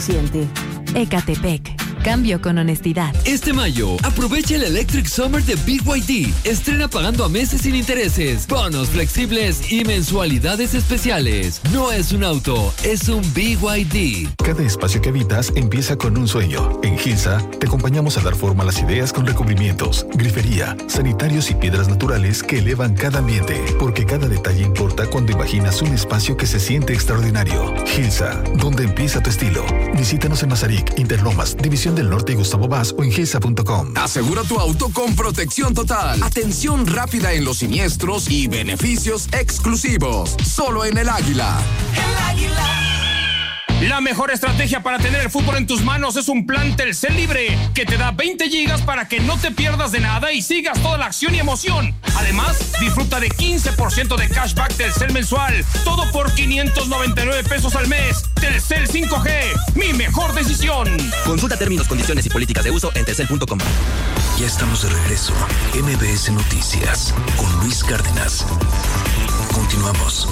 Ecatepec. Cambio con honestidad. Este mayo, aprovecha el Electric Summer de BYD. Estrena pagando a meses sin intereses, bonos flexibles y mensualidades especiales. No es un auto, es un BYD. Cada espacio que habitas empieza con un sueño. En Gilsa, te acompañamos a dar forma a las ideas con recubrimientos, grifería, sanitarios y piedras naturales que elevan cada ambiente. Porque cada detalle importa cuando imaginas un espacio que se siente extraordinario. Gilsa, donde empieza tu estilo. Visítanos en Mazarik, Interlomas, División del Norte y Gustavo Vaz o en gilsa.com. Asegura tu auto con protección total, atención rápida en los siniestros y beneficios exclusivos. Solo en El Águila. El Águila. La mejor estrategia para tener el fútbol en tus manos es un plan Telcel Libre que te da 20 gigas para que no te pierdas de nada y sigas toda la acción y emoción. Además, disfruta de 15% de cashback Telcel mensual. Todo por 599 pesos al mes. Telcel 5G, mi mejor decisión. Consulta términos, condiciones y políticas de uso en telcel.com. Ya estamos de regreso. MBS Noticias con Luis Cárdenas. Continuamos.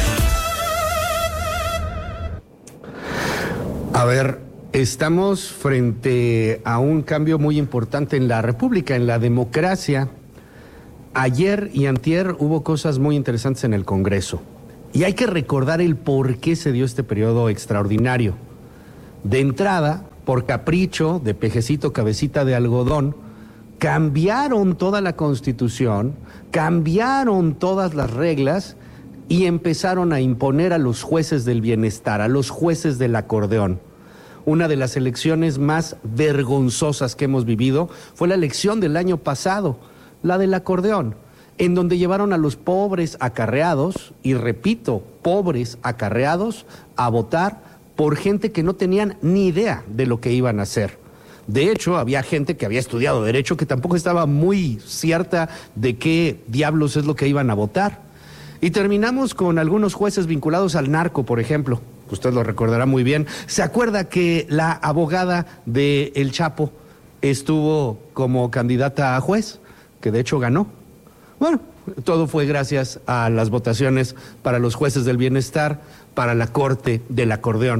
A ver, estamos frente a un cambio muy importante en la República, en la democracia. Ayer y antier hubo cosas muy interesantes en el Congreso. Y hay que recordar el por qué se dio este periodo extraordinario. De entrada, por capricho de pejecito cabecita de algodón, cambiaron toda la Constitución, cambiaron todas las reglas y empezaron a imponer a los jueces del bienestar, a los jueces del acordeón. Una de las elecciones más vergonzosas que hemos vivido fue la elección del año pasado, la del acordeón, en donde llevaron a los pobres acarreados, y repito, pobres acarreados, a votar por gente que no tenían ni idea de lo que iban a hacer. De hecho, había gente que había estudiado Derecho que tampoco estaba muy cierta de qué diablos es lo que iban a votar. Y terminamos con algunos jueces vinculados al narco, por ejemplo. Usted lo recordará muy bien. ¿Se acuerda que la abogada de El Chapo estuvo como candidata a juez? Que de hecho ganó. Bueno, todo fue gracias a las votaciones para los jueces del bienestar, para la Corte del Acordeón.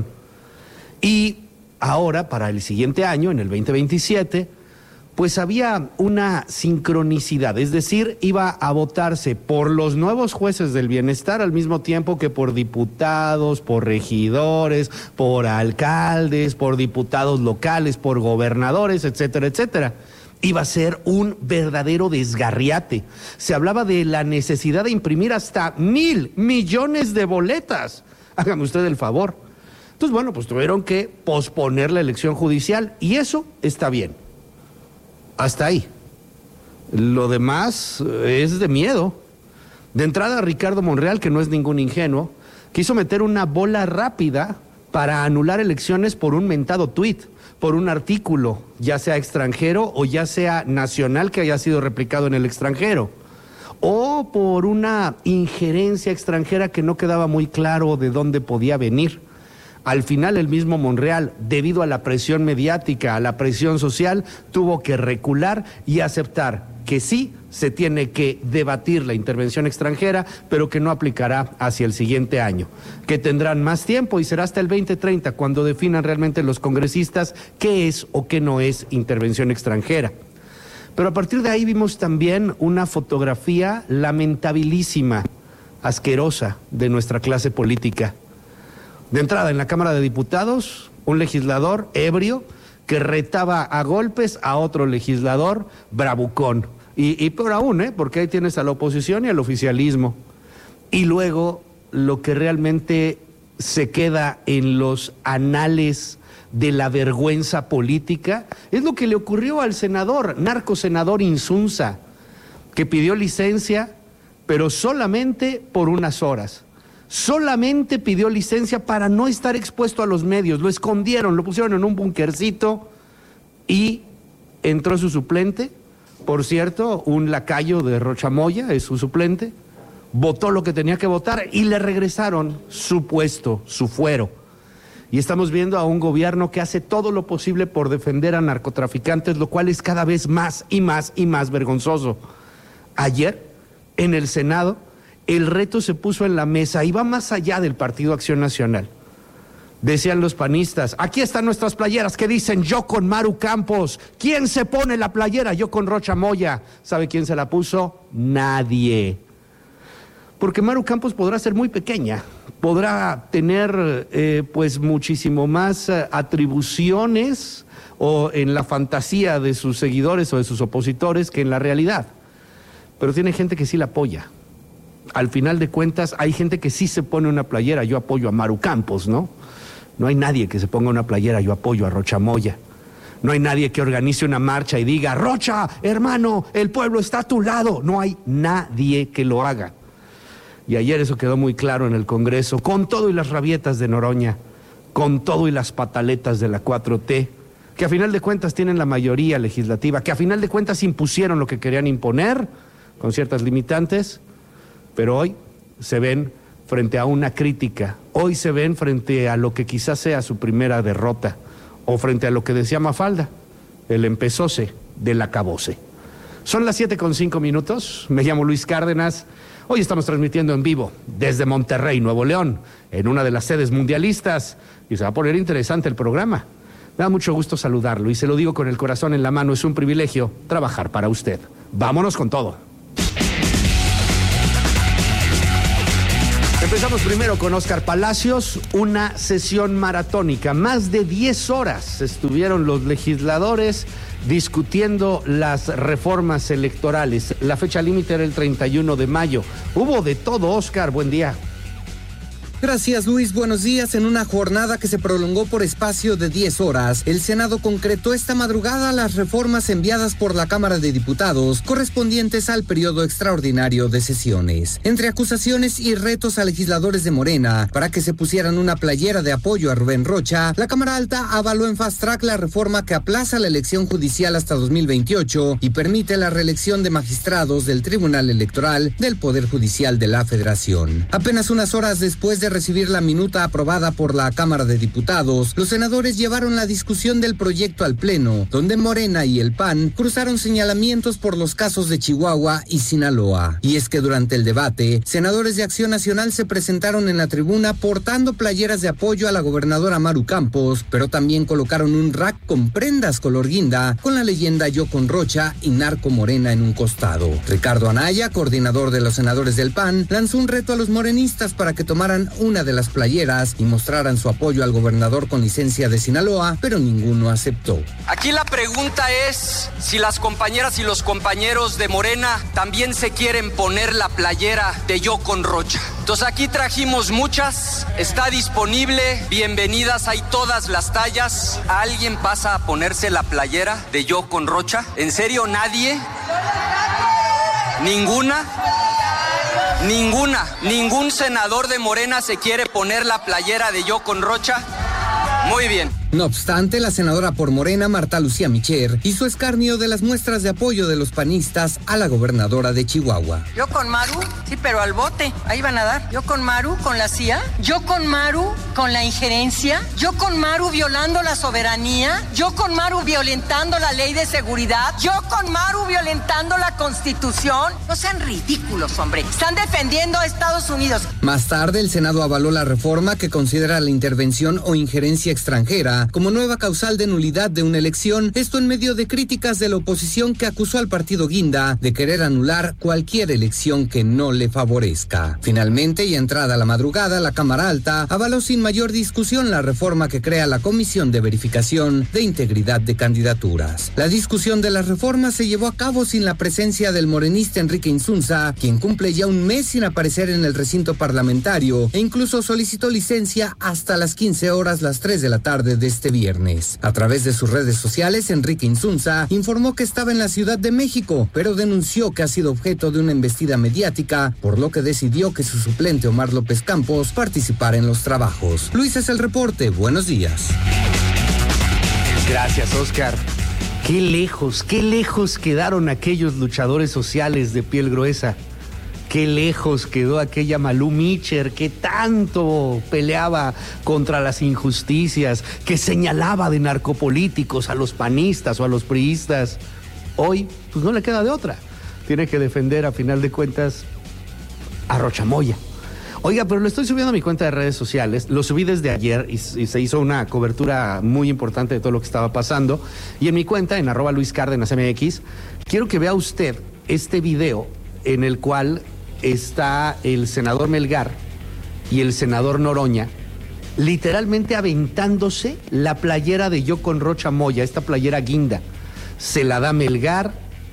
Y ahora, para el siguiente año, en el 2027... pues había una sincronicidad, es decir, iba a votarse por los nuevos jueces del bienestar al mismo tiempo que por diputados, por regidores, por alcaldes, por diputados locales, por gobernadores, etcétera, etcétera. Iba a ser un verdadero desgarriate. Se hablaba de la necesidad de imprimir hasta 1,000 millones de boletas. Hágame usted el favor. Entonces, bueno, pues tuvieron que posponer la elección judicial y eso está bien. Hasta ahí. Lo demás es de miedo. De entrada, Ricardo Monreal, que no es ningún ingenuo, quiso meter una bola rápida para anular elecciones por un mentado tuit, por un artículo, ya sea extranjero o ya sea nacional que haya sido replicado en el extranjero, o por una injerencia extranjera que no quedaba muy claro de dónde podía venir. Al final el mismo Monreal, debido a la presión mediática, a la presión social, tuvo que recular y aceptar que sí se tiene que debatir la intervención extranjera, pero que no aplicará hacia el siguiente año, que tendrán más tiempo y será hasta el 2030 cuando definan realmente los congresistas qué es o qué no es intervención extranjera. Pero a partir de ahí vimos también una fotografía lamentabilísima, asquerosa de nuestra clase política. De entrada, en la Cámara de Diputados, un legislador ebrio que retaba a golpes a otro legislador bravucón. Y peor aún, porque ahí tienes a la oposición y al oficialismo. Y luego, lo que realmente se queda en los anales de la vergüenza política es lo que le ocurrió al senador, narcosenador Insunza, que pidió licencia, pero solamente por unas horas. Solamente pidió licencia para no estar expuesto a los medios. Lo escondieron, lo pusieron en un bunkercito y entró su suplente. Por cierto, un lacayo de Rocha Moya es su suplente. Votó lo que tenía que votar y le regresaron su puesto, su fuero. Y estamos viendo a un gobierno que hace todo lo posible por defender a narcotraficantes, lo cual es cada vez más y más y más vergonzoso. Ayer, en el Senado, el reto se puso en la mesa y va más allá del Partido Acción Nacional. Decían los panistas, aquí están nuestras playeras que dicen yo con Maru Campos. ¿Quién se pone la playera? Yo con Rocha Moya. ¿Sabe quién se la puso? Nadie. Porque Maru Campos podrá ser muy pequeña, podrá tener pues muchísimo más atribuciones o en la fantasía de sus seguidores o de sus opositores que en la realidad. Pero tiene gente que sí la apoya. Al final de cuentas hay gente que sí se pone una playera, yo apoyo a Maru Campos, ¿no? No hay nadie que se ponga una playera, yo apoyo a Rocha Moya. No hay nadie que organice una marcha y diga, Rocha, hermano, el pueblo está a tu lado. No hay nadie que lo haga. Y ayer eso quedó muy claro en el Congreso, con todo y las rabietas de Noroña, con todo y las pataletas de la 4T, que a final de cuentas tienen la mayoría legislativa, que a final de cuentas impusieron lo que querían imponer, con ciertas limitantes, pero hoy se ven frente a una crítica, hoy se ven frente a lo que quizás sea su primera derrota, o frente a lo que decía Mafalda, el empezóse del acabose. Son las 7:05, me llamo Luis Cárdenas. Hoy estamos transmitiendo en vivo desde Monterrey, Nuevo León, en una de las sedes mundialistas, y se va a poner interesante el programa. Me da mucho gusto saludarlo y se lo digo con el corazón en la mano, es un privilegio trabajar para usted. Vámonos con todo. Empezamos primero con Óscar Palacios, una sesión maratónica. Más de 10 horas estuvieron los legisladores discutiendo las reformas electorales. La fecha límite era el 31 de mayo. Hubo de todo, Óscar, buen día. Gracias, Luis. Buenos días. En una jornada que se prolongó por espacio de 10 horas, el Senado concretó esta madrugada las reformas enviadas por la Cámara de Diputados correspondientes al periodo extraordinario de sesiones. Entre acusaciones y retos a legisladores de Morena para que se pusieran una playera de apoyo a Rubén Rocha, la Cámara Alta avaló en fast track la reforma que aplaza la elección judicial hasta 2028 y permite la reelección de magistrados del Tribunal Electoral del Poder Judicial de la Federación. Apenas unas horas después de recibir la minuta aprobada por la Cámara de Diputados, los senadores llevaron la discusión del proyecto al Pleno, donde Morena y el PAN cruzaron señalamientos por los casos de Chihuahua y Sinaloa. Y es que durante el debate, senadores de Acción Nacional se presentaron en la tribuna portando playeras de apoyo a la gobernadora Maru Campos, pero también colocaron un rack con prendas color guinda, con la leyenda Yo con Rocha y Narco Morena en un costado. Ricardo Anaya, coordinador de los senadores del PAN, lanzó un reto a los morenistas para que tomaran una de las playeras y mostraran su apoyo al gobernador con licencia de Sinaloa, pero ninguno aceptó. Aquí la pregunta es si las compañeras y los compañeros de Morena también se quieren poner la playera de Yo con Rocha. Entonces aquí trajimos muchas, está disponible, bienvenidas, hay todas las tallas. ¿Alguien pasa a ponerse la playera de Yo con Rocha? ¿En serio nadie? ¿Ninguna? Ningún senador de Morena se quiere poner la playera de Yo con Rocha. Muy bien. No obstante, la senadora por Morena, Marta Lucía Micher, hizo escarnio de las muestras de apoyo de los panistas a la gobernadora de Chihuahua. Yo con Maru, sí, pero al bote, ahí van a dar. Yo con Maru, con la CIA. Yo con Maru, con la injerencia. Yo con Maru, violando la soberanía. Yo con Maru, violentando la ley de seguridad. Yo con Maru, violentando la Constitución. No sean ridículos, hombre. Están defendiendo a Estados Unidos. Más tarde, el Senado avaló la reforma que considera la intervención o injerencia extranjera como nueva causal de nulidad de una elección, esto en medio de críticas de la oposición que acusó al partido Guinda de querer anular cualquier elección que no le favorezca. Finalmente, y entrada la madrugada, la Cámara Alta avaló sin mayor discusión la reforma que crea la Comisión de Verificación de Integridad de Candidaturas. La discusión de las reformas se llevó a cabo sin la presencia del morenista Enrique Insunza, quien cumple ya un mes sin aparecer en el recinto parlamentario e incluso solicitó licencia hasta las 15 horas, las 3 de la tarde de este viernes. A través de sus redes sociales, Enrique Insunza informó que estaba en la Ciudad de México, pero denunció que ha sido objeto de una embestida mediática, por lo que decidió que su suplente Omar López Campos participara en los trabajos. Luis, es el reporte. Buenos días. Gracias, Óscar. Qué lejos quedaron aquellos luchadores sociales de piel gruesa. Qué lejos quedó aquella Malú Micher que tanto peleaba contra las injusticias, que señalaba de narcopolíticos a los panistas o a los priistas. Hoy, pues no le queda de otra. Tiene que defender, a final de cuentas, a Rocha Moya. Oiga, pero lo estoy subiendo a mi cuenta de redes sociales, lo subí desde ayer y se hizo una cobertura muy importante de todo lo que estaba pasando. Y en mi cuenta, en @LuisCárdenasMX, quiero que vea usted este video en el cual está el senador Melgar y el senador Noroña literalmente aventándose la playera de Yo con Rocha Moya, esta playera guinda. Se la da Melgar,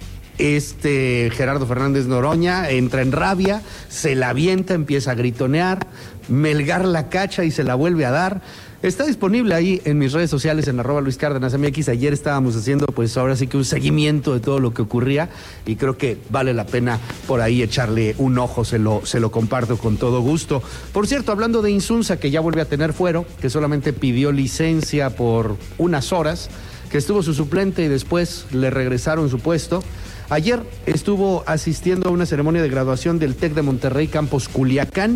Gerardo Fernández Noroña entra en rabia, se la avienta, empieza a gritonear, Melgar la cacha y se la vuelve a dar. Está disponible ahí en mis redes sociales en @LuisCárdenasMX. Ayer estábamos haciendo pues ahora sí que un seguimiento de todo lo que ocurría y creo que vale la pena por ahí echarle un ojo, se lo comparto con todo gusto. Por cierto, hablando de Insunza, que ya vuelve a tener fuero, que solamente pidió licencia por unas horas, que estuvo su suplente y después le regresaron su puesto. Ayer estuvo asistiendo a una ceremonia de graduación del TEC de Monterrey, Campus Culiacán,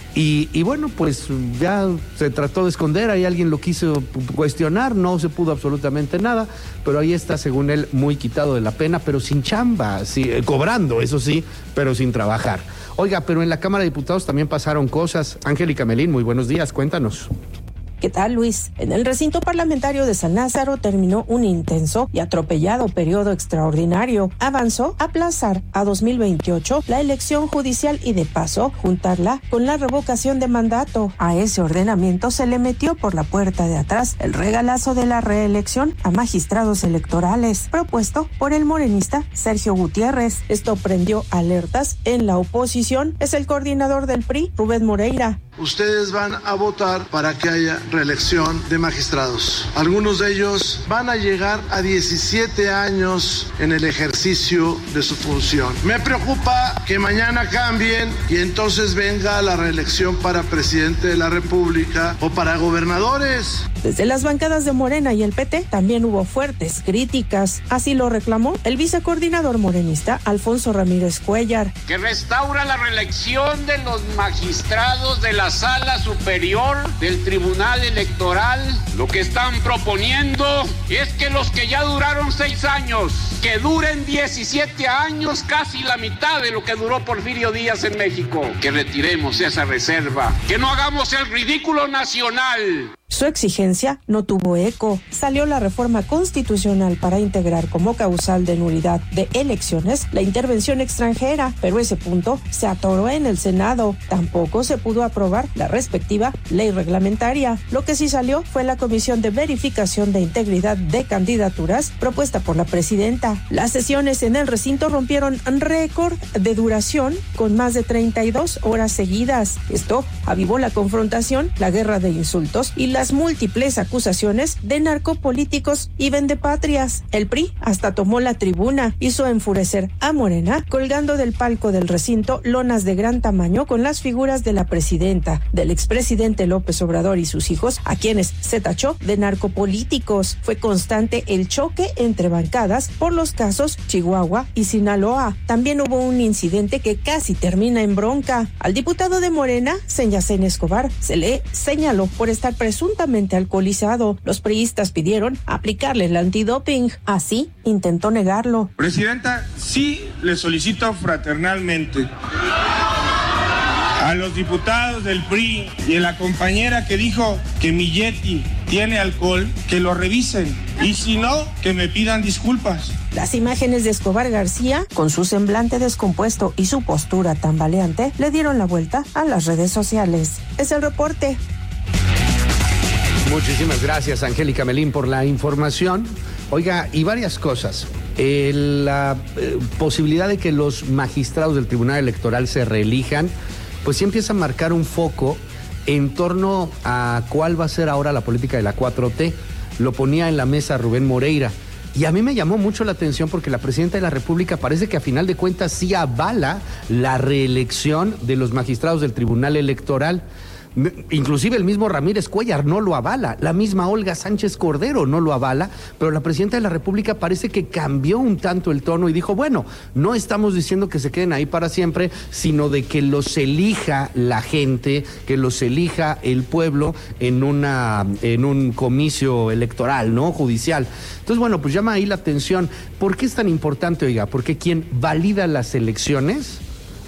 y bueno, pues ya se trató de esconder, ahí alguien lo quiso cuestionar, no se pudo absolutamente nada, pero ahí está, según él, muy quitado de la pena, pero sin chamba, sí, cobrando, eso sí, pero sin trabajar. Oiga, pero en la Cámara de Diputados también pasaron cosas. Angélica Melín, muy buenos días, cuéntanos. ¿Qué tal, Luis? En el recinto parlamentario de San Lázaro terminó un intenso y atropellado periodo extraordinario. Avanzó a aplazar a 2028 la elección judicial y de paso juntarla con la revocación de mandato. A ese ordenamiento se le metió por la puerta de atrás el regalazo de la reelección a magistrados electorales, propuesto por el morenista Sergio Gutiérrez. Esto prendió alertas en la oposición. Es el coordinador del PRI, Rubén Moreira. Ustedes van a votar para que haya reelección de magistrados. Algunos de ellos van a llegar a 17 años en el ejercicio de su función. Me preocupa que mañana cambien y entonces venga la reelección para presidente de la República o para gobernadores. Desde las bancadas de Morena y el PT también hubo fuertes críticas. Así lo reclamó el vicecoordinador morenista Alfonso Ramírez Cuellar. Que restaura la reelección de los magistrados de la Sala Superior del Tribunal Electoral. Lo que están proponiendo es que los que ya duraron 6 años, que duren 17 años, casi la mitad de lo que duró Porfirio Díaz en México. Que retiremos esa reserva, que no hagamos el ridículo nacional. Su exigencia no tuvo eco. Salió la reforma constitucional para integrar como causal de nulidad de elecciones la intervención extranjera, pero ese punto se atoró en el Senado. Tampoco se pudo aprobar la respectiva ley reglamentaria. Lo que sí salió fue la Comisión de Verificación de Integridad de Candidaturas propuesta por la presidenta. Las sesiones en el recinto rompieron récord de duración con más de 32 horas seguidas. Esto avivó la confrontación, la guerra de insultos y las múltiples acusaciones de narcopolíticos y vendepatrias. El PRI hasta tomó la tribuna, hizo enfurecer a Morena, colgando del palco del recinto lonas de gran tamaño con las figuras de la presidenta, del expresidente López Obrador y sus hijos, a quienes se tachó de narcopolíticos. Fue constante el choque entre bancadas por los casos Chihuahua y Sinaloa. También hubo un incidente que casi termina en bronca. Al diputado de Morena, Senyacén Escobar, se le señaló por estar presuntamente alcoholizado. Los priistas pidieron aplicarle el antidoping. Así intentó negarlo. Presidenta, sí le solicito fraternalmente a los diputados del PRI y a la compañera que dijo que mi Yeti tiene alcohol, que lo revisen y si no, que me pidan disculpas. Las imágenes de Escobar García, con su semblante descompuesto y su postura tambaleante, le dieron la vuelta a las redes sociales. Es el reporte. Muchísimas gracias, Angélica Melín, por la información. Oiga, y varias cosas. La posibilidad de que los magistrados del Tribunal Electoral se reelijan, pues sí empieza a marcar un foco en torno a cuál va a ser ahora la política de la 4T. Lo ponía en la mesa Rubén Moreira. Y a mí me llamó mucho la atención porque la presidenta de la República parece que a final de cuentas sí avala la reelección de los magistrados del Tribunal Electoral. Inclusive el mismo Ramírez Cuellar no lo avala, la misma Olga Sánchez Cordero no lo avala, pero la presidenta de la República parece que cambió un tanto el tono y dijo, bueno, no estamos diciendo que se queden ahí para siempre, sino de que los elija la gente, que los elija el pueblo en un comicio electoral, ¿no? Judicial. Entonces, bueno, pues llama ahí la atención. ¿Por qué es tan importante, oiga? Porque quien valida las elecciones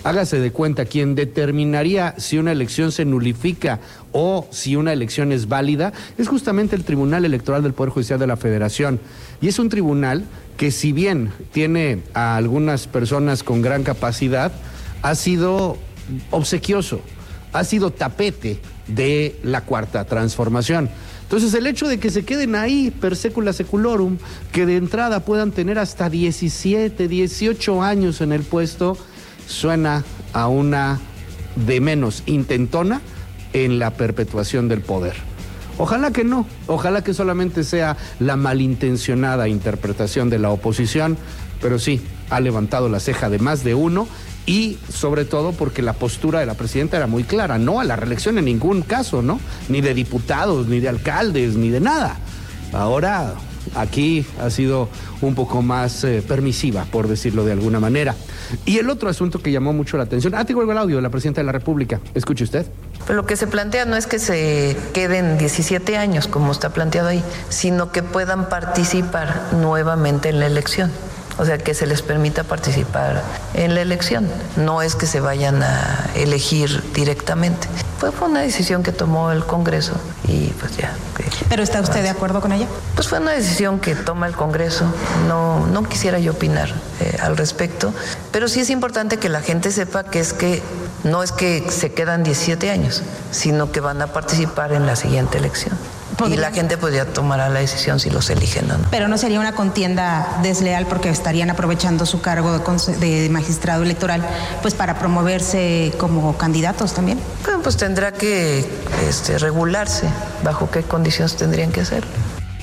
Hágase de cuenta, quien determinaría si una elección se nulifica o si una elección es válida es justamente el Tribunal Electoral del Poder Judicial de la Federación. Y es un tribunal que, si bien tiene a algunas personas con gran capacidad, ha sido obsequioso, ha sido tapete de la Cuarta Transformación. Entonces, el hecho de que se queden ahí per secula seculorum, que de entrada puedan tener hasta 17, 18 años en el puesto, suena a una de menos intentona en la perpetuación del poder. Ojalá que no, ojalá que solamente sea la malintencionada interpretación de la oposición, pero sí, ha levantado la ceja de más de uno, y sobre todo porque la postura de la presidenta era muy clara: no a la reelección en ningún caso, ¿no? Ni de diputados, ni de alcaldes, ni de nada. Ahora aquí ha sido un poco más permisiva, por decirlo de alguna manera. Y el otro asunto que llamó mucho la atención, tengo el audio de la presidenta de la República, escuche usted. Pero lo que se plantea no es que se queden 17 años, como está planteado ahí, sino que puedan participar nuevamente en la elección. O sea, que se les permita participar en la elección. No es que se vayan a elegir directamente. Fue una decisión que tomó el Congreso y pues ya. ¿Pero está usted de acuerdo con ella? Pues fue una decisión que toma el Congreso. No quisiera yo opinar al respecto, pero sí es importante que la gente sepa que no es que se quedan 17 años, sino que van a participar en la siguiente elección. Y la gente podría tomar la decisión si los eligen o no. Pero no sería una contienda desleal, porque estarían aprovechando su cargo de magistrado electoral pues para promoverse como candidatos también. Bueno, pues tendrá que regularse bajo qué condiciones tendrían que hacerlo.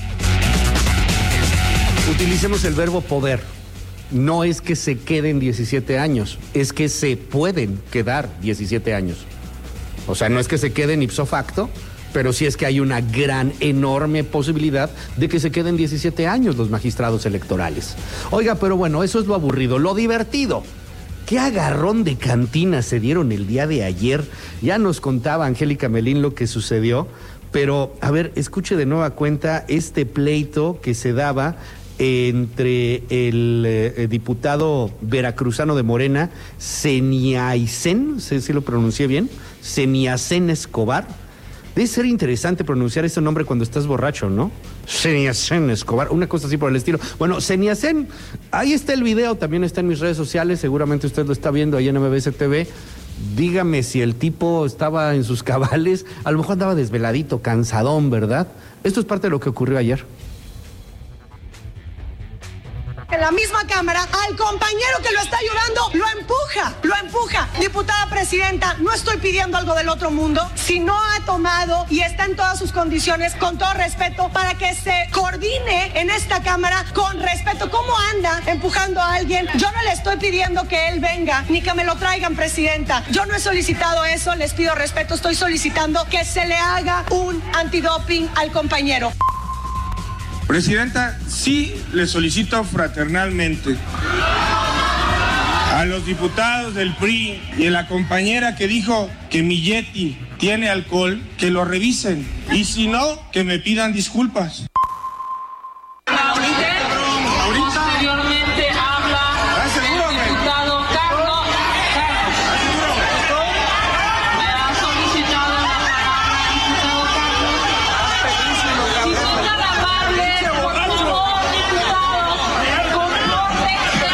Utilicemos el verbo poder. No es que se queden 17 años, es que se pueden quedar 17 años. O sea, no es que se queden ipso facto, pero sí es que hay una gran, enorme posibilidad de que se queden 17 años los magistrados electorales. Oiga, pero bueno, eso es lo aburrido. Lo divertido: ¿qué agarrón de cantina se dieron el día de ayer? Ya nos contaba Angélica Melín lo que sucedió, pero a ver, escuche de nueva cuenta este pleito que se daba entre el diputado veracruzano de Morena, Seniacén, no sé si lo pronuncié bien, Seniacén Escobar. Debe ser interesante pronunciar ese nombre cuando estás borracho, ¿no? Seniacén Escobar, una cosa así por el estilo. Bueno, Seniacén, ahí está el video, también está en mis redes sociales, seguramente usted lo está viendo ahí en MBS TV. Dígame si el tipo estaba en sus cabales, a lo mejor andaba desveladito, cansadón, ¿verdad? Esto es parte de lo que ocurrió ayer. En la misma Cámara, al compañero que lo está ayudando, lo empuja. Diputada presidenta, no estoy pidiendo algo del otro mundo. Si no ha tomado y está en todas sus condiciones, con todo respeto, para que se coordine en esta Cámara con respeto. ¿Cómo anda empujando a alguien? Yo no le estoy pidiendo que él venga, ni que me lo traigan, presidenta. Yo no he solicitado eso, les pido respeto. Estoy solicitando que se le haga un antidoping al compañero. Presidenta, sí le solicito fraternalmente a los diputados del PRI y a la compañera que dijo que mi Yeti tiene alcohol, que lo revisen, y si no, que me pidan disculpas. Posteriormente habla el diputado Carlos. Me ha solicitado la palabra el diputado Carlos. Si son tan amables, por favor, diputados, compórtense.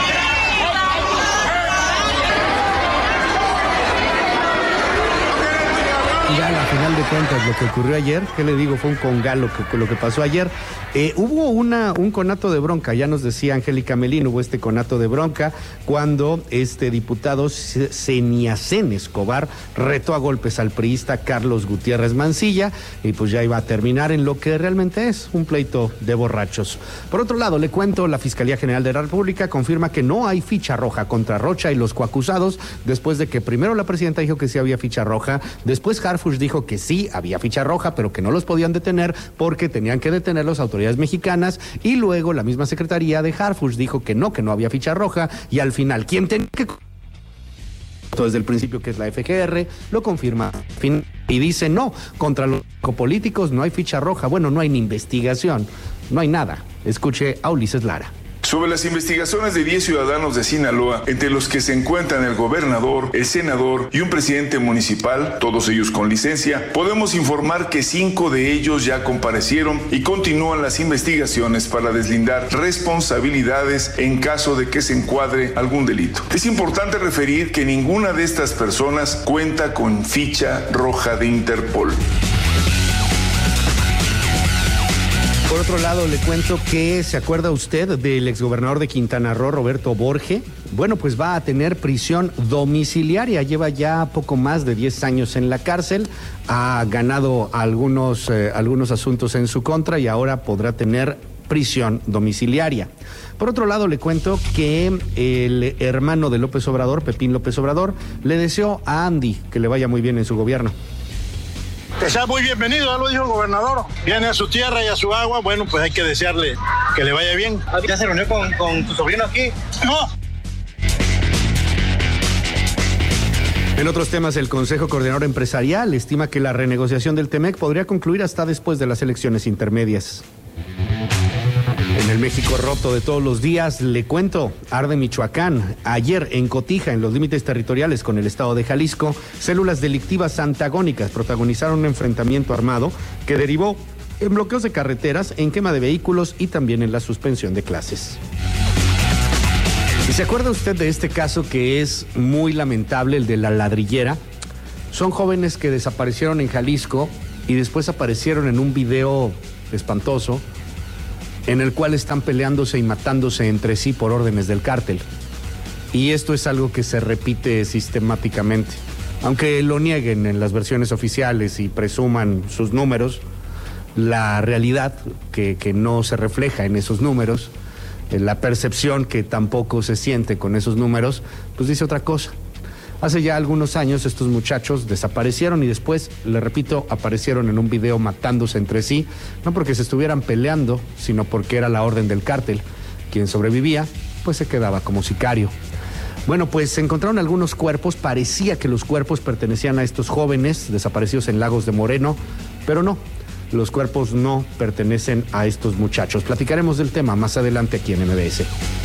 Ya, a final de cuentas, lo que ocurrió ayer, ¿qué le digo? Fue un congalo lo que pasó ayer. Hubo un conato de bronca, ya nos decía Angélica Melín, hubo este conato de bronca cuando este diputado Seniacén Escobar retó a golpes al priista Carlos Gutiérrez Mancilla, y pues ya iba a terminar en lo que realmente es un pleito de borrachos. Por otro lado, le cuento, la Fiscalía General de la República confirma que no hay ficha roja contra Rocha y los coacusados, después de que primero la presidenta dijo que sí había ficha roja, después Harfuch dijo que sí había ficha roja, pero que no los podían detener porque tenían que detener las autoridades mexicanas, y luego la misma secretaría de Harfuch dijo que no había ficha roja, y al final quien tenía que desde el principio, que es la FGR, lo confirma y dice no, contra los políticos no hay ficha roja. Bueno, no hay ni investigación, no hay nada. Escuche a Ulises Lara. Sobre las investigaciones de 10 ciudadanos de Sinaloa, entre los que se encuentran el gobernador, el senador y un presidente municipal, todos ellos con licencia, podemos informar que 5 de ellos ya comparecieron y continúan las investigaciones para deslindar responsabilidades en caso de que se encuadre algún delito. Es importante referir que ninguna de estas personas cuenta con ficha roja de Interpol. Por otro lado, le cuento que, ¿se acuerda usted del exgobernador de Quintana Roo, Roberto Borge? Bueno, pues va a tener prisión domiciliaria. Lleva ya poco más de 10 años en la cárcel. Ha ganado algunos asuntos en su contra y ahora podrá tener prisión domiciliaria. Por otro lado, le cuento que el hermano de López Obrador, Pepín López Obrador, le deseó a Andy que le vaya muy bien en su gobierno. Que sea muy bienvenido, ya lo dijo el gobernador. Viene a su tierra y a su agua, bueno, pues hay que desearle que le vaya bien. ¿Ya se reunió con tu sobrino aquí? No. En otros temas, el Consejo Coordinador Empresarial estima que la renegociación del TEMEC podría concluir hasta después de las elecciones intermedias. En el México roto de todos los días, le cuento, arde Michoacán. Ayer en Cotija, en los límites territoriales con el estado de Jalisco, células delictivas antagónicas protagonizaron un enfrentamiento armado que derivó en bloqueos de carreteras, en quema de vehículos y también en la suspensión de clases. ¿Y se acuerda usted de este caso que es muy lamentable, el de la ladrillera? Son jóvenes que desaparecieron en Jalisco y después aparecieron en un video espantoso en el cual están peleándose y matándose entre sí por órdenes del cártel. Y esto es algo que se repite sistemáticamente. Aunque lo nieguen en las versiones oficiales y presuman sus números, la realidad que no se refleja en esos números, la percepción que tampoco se siente con esos números, pues dice otra cosa. Hace ya algunos años estos muchachos desaparecieron y después, le repito, aparecieron en un video matándose entre sí, no porque se estuvieran peleando, sino porque era la orden del cártel. Quien sobrevivía, pues se quedaba como sicario. Bueno, pues se encontraron algunos cuerpos, parecía que los cuerpos pertenecían a estos jóvenes desaparecidos en Lagos de Moreno, pero no, los cuerpos no pertenecen a estos muchachos. Platicaremos del tema más adelante aquí en MBS.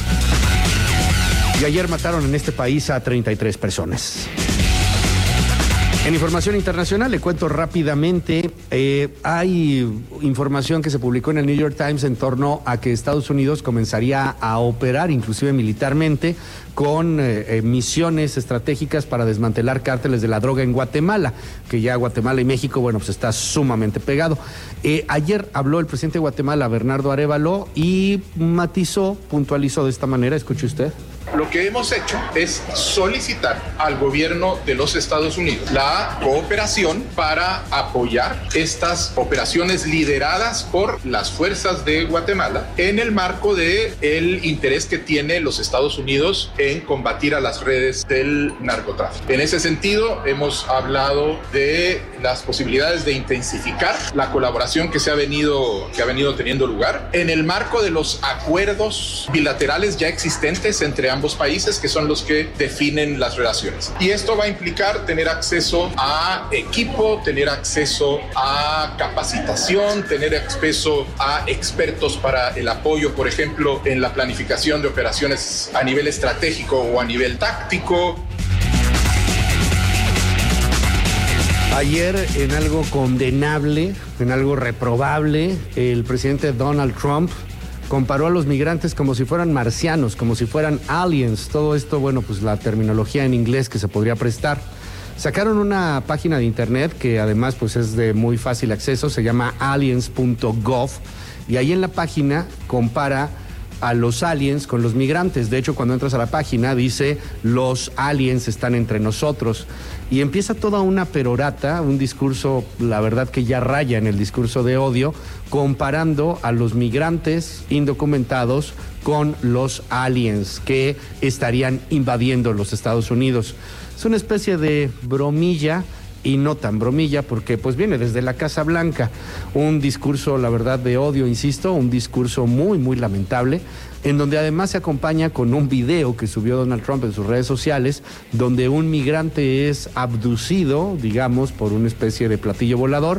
Y ayer mataron en este país a 33 personas. En información internacional, le cuento rápidamente, hay información que se publicó en el New York Times en torno a que Estados Unidos comenzaría a operar, inclusive militarmente, con misiones estratégicas para desmantelar cárteles de la droga en Guatemala, que ya Guatemala y México, bueno, pues está sumamente pegado. Ayer habló el presidente de Guatemala, Bernardo Arévalo, y matizó, puntualizó de esta manera, escuche usted. Lo que hemos hecho es solicitar al gobierno de los Estados Unidos la cooperación para apoyar estas operaciones lideradas por las fuerzas de Guatemala en el marco del interés que tiene los Estados Unidos en combatir a las redes del narcotráfico. En ese sentido, hemos hablado de las posibilidades de intensificar la colaboración que ha venido teniendo lugar en el marco de los acuerdos bilaterales ya existentes entre ambos países, que son los que definen las relaciones. Y esto va a implicar tener acceso a equipo, tener acceso a capacitación, tener acceso a expertos para el apoyo, por ejemplo, en la planificación de operaciones a nivel estratégico o a nivel táctico. Ayer, en algo condenable, en algo reprobable, el presidente Donald Trump comparó a los migrantes como si fueran marcianos, como si fueran aliens. Todo esto, bueno, pues la terminología en inglés que se podría prestar. Sacaron una página de internet que además pues es de muy fácil acceso, se llama aliens.gov, y ahí en la página compara a los aliens con los migrantes. De hecho, cuando entras a la página dice los aliens están entre nosotros, y empieza toda una perorata, un discurso, la verdad que ya raya en el discurso de odio, comparando a los migrantes indocumentados con los aliens que estarían invadiendo los Estados Unidos. Es una especie de bromilla, y no tan bromilla, porque pues viene desde la Casa Blanca. Un discurso, la verdad, de odio, insisto, un discurso muy, muy lamentable, en donde además se acompaña con un video que subió Donald Trump en sus redes sociales, donde un migrante es abducido, digamos, por una especie de platillo volador,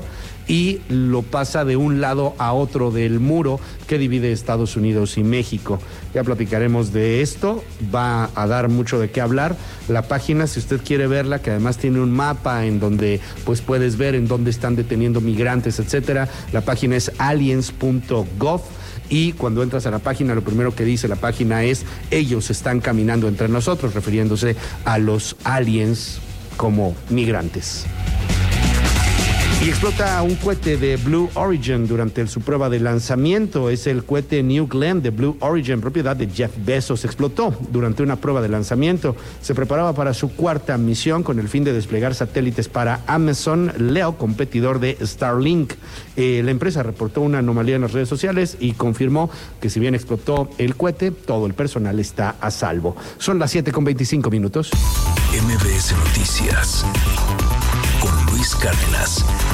y lo pasa de un lado a otro del muro que divide Estados Unidos y México. Ya platicaremos de esto, va a dar mucho de qué hablar. La página, si usted quiere verla, que además tiene un mapa en donde pues puedes ver en dónde están deteniendo migrantes, etcétera. La página es aliens.gov. Y cuando entras a la página, lo primero que dice la página es: ellos están caminando entre nosotros, refiriéndose a los aliens como migrantes. Y explota un cohete de Blue Origin durante su prueba de lanzamiento. Es el cohete New Glenn de Blue Origin, propiedad de Jeff Bezos. Explotó durante una prueba de lanzamiento. Se preparaba para su cuarta misión con el fin de desplegar satélites para Amazon Leo, competidor de Starlink. La empresa reportó una anomalía en las redes sociales y confirmó que si bien explotó el cohete, todo el personal está a salvo. Son las 7:25 minutos. MBS Noticias con Luis Cárdenas.